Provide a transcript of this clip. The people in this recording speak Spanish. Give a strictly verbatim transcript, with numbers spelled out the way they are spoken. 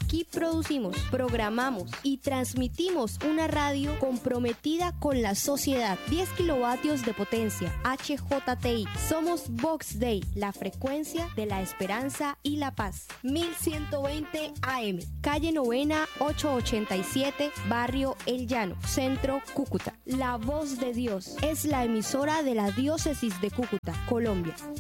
Aquí producimos, programamos y transmitimos una radio comprometida con la sociedad. diez kilovatios de potencia, H J T I. Somos Vox Day, la frecuencia de la esperanza y la paz. mil ciento veinte A M, calle Novena ochocientos ochenta y siete, barrio El Llano, Centro, Cúcuta. La Voz de Dios es la emisora de la Diócesis de Cúcuta, Colombia.